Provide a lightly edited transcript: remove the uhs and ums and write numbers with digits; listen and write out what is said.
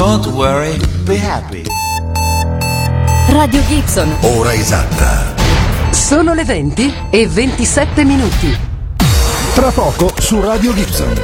Don't worry, be happy. Radio Gibson. Ora esatta. Sono le 20:27 minuti. Tra poco su Radio Gibson.